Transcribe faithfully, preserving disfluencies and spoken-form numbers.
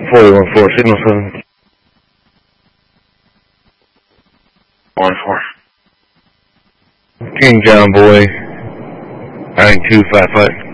four one four, signal seven. one four. King John Boy, nine two five five.